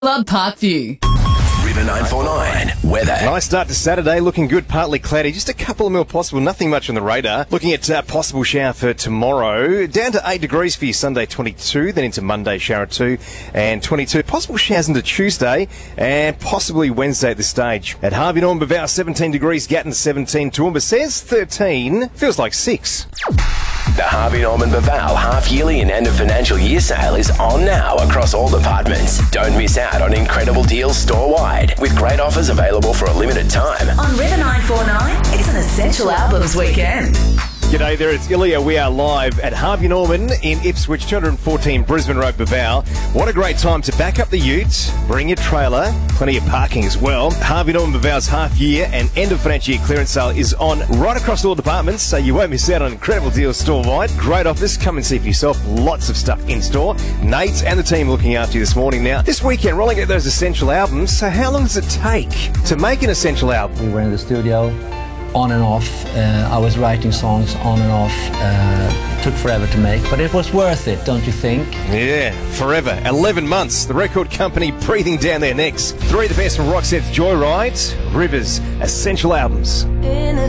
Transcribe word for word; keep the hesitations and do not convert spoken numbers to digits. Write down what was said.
Love Parkview. River nine four nine weather. Nice start to Saturday, looking good, partly cloudy, just a couple of mil possible, nothing much on the radar. Looking at uh, possible shower for tomorrow, down to eight degrees for you Sunday, twenty-two, then into Monday, shower two and twenty-two. Possible showers into Tuesday and possibly Wednesday at this stage. At Harvey Norman Bavau, seventeen degrees, Gatton seventeen, Toowoomba says thirteen, feels like six. The Harvey Norman Bavau half-yearly and end of financial year sale is on now across all departments. Don't miss out on incredible deals store-wide with great offers available for a limited time. On River nine four nine, it's an Essential Albums weekend. G'day there, it's Ilya. We are live at Harvey Norman in Ipswich, two fourteen Brisbane Road, Bavau. What a great time to back up the ute, bring your trailer, plenty of parking as well. Harvey Norman Bavau's half-year and end of financial year clearance sale is on right across all departments, so you won't miss out on incredible deals store-wide. Great offers, come and see for yourself. Lots of stuff in store. Nate and the team looking after you this morning. Now, this weekend, rolling out those essential albums, so how long does it take to make an essential album? We were in the studio, on and off. Uh, I was writing songs on and off. Uh, it took forever to make, but it was worth it, don't you think? Yeah, forever. eleven months. The record company breathing down their necks. Three of the best from Roxette's Joyride, Rivers Essential Albums. In a